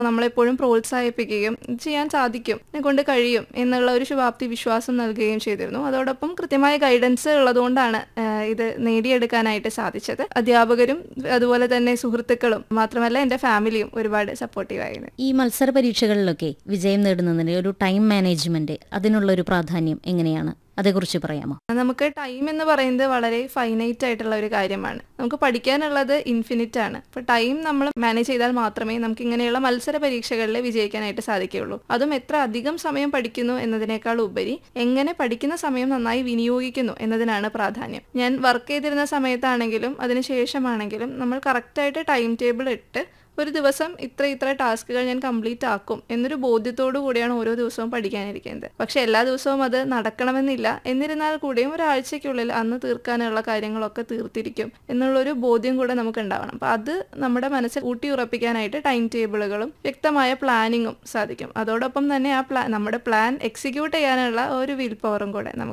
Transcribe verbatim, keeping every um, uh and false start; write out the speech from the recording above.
നമ്മളെപ്പോഴും പ്രോത്സാഹിപ്പിക്കുകയും ചെയ്യാൻ സാധിക്കും, കൊണ്ട് കഴിയും എന്നുള്ള ഒരു ശുഭാപ്തി വിശ്വാസം നൽകുകയും ചെയ്തിരുന്നു. അതോടൊപ്പം കൃത്യമായ ഗൈഡൻസ് ഉള്ളതുകൊണ്ടാണ് ആഹ് ഇത് നേടിയെടുക്കാനായിട്ട് സാധിച്ചത്. അധ്യാപകരും അതുപോലെ തന്നെ സുഹൃത്തുക്കളും മാത്രമല്ല എൻ്റെ ഫാമിലിയും ഒരുപാട് സപ്പോർട്ടീവായിരുന്നു. ഈ മത്സര പരീക്ഷകളിലൊക്കെ വിജയം നേടുന്നതിന് ഒരു ടൈം മാനേജ്മെന്റ്, അതിനുള്ള ഒരു പ്രാധാന്യം എങ്ങനെയാണ്, അതേക്കുറിച്ച് പറയാമോ? നമുക്ക് ടൈം എന്ന് പറയുന്നത് വളരെ ഫൈനൈറ്റ് ആയിട്ടുള്ള ഒരു കാര്യമാണ്. നമുക്ക് പഠിക്കാനുള്ളത് ഇൻഫിനിറ്റ് ആണ്. അപ്പോൾ ടൈം നമ്മൾ മാനേജ് ചെയ്താൽ മാത്രമേ നമുക്ക് ഇങ്ങനെയുള്ള മത്സര പരീക്ഷകളിൽ വിജയിക്കാനായിട്ട് സാധിക്കുകയുള്ളൂ. അതും എത്ര അധികം സമയം പഠിക്കുന്നു എന്നതിനേക്കാൾ ഉപരി എങ്ങനെ പഠിക്കുന്ന സമയം നന്നായി വിനിയോഗിക്കുന്നു എന്നതിനാണ് പ്രാധാന്യം. ഞാൻ വർക്ക് ചെയ്തിരുന്ന സമയത്താണെങ്കിലും അതിനുശേഷമാണെങ്കിലും നമ്മൾ കറക്റ്റായിട്ട് ടൈം ടേബിൾ ഇട്ട് ഒരു ദിവസം ഇത്ര ഇത്ര ടാസ്കുകൾ ഞാൻ കംപ്ലീറ്റ് ആക്കും എന്നൊരു ബോധ്യത്തോടു കൂടിയാണ് ഓരോ ദിവസവും പഠിക്കാനിരിക്കുന്നത്. പക്ഷെ എല്ലാ ദിവസവും അത് നടക്കണമെന്നില്ല. എന്നിരുന്നാൽ കൂടിയും ഒരാഴ്ചയ്ക്കുള്ളിൽ അന്ന് തീർക്കാനുള്ള കാര്യങ്ങളൊക്കെ തീർത്തിരിക്കും എന്നുള്ളൊരു ബോധ്യം കൂടെ നമുക്ക് ഉണ്ടാവണം. അപ്പം അത് നമ്മുടെ മനസ്സിൽ ഊട്ടിയുറപ്പിക്കാനായിട്ട് ടൈം ടേബിളുകളും വ്യക്തമായ പ്ലാനിങ്ങും സാധിക്കും. അതോടൊപ്പം തന്നെ ആ പ്ലാൻ നമ്മുടെ പ്ലാൻ എക്സിക്യൂട്ട് ചെയ്യാനുള്ള ഒരു വിൽ പവറും കൂടെ നമുക്ക്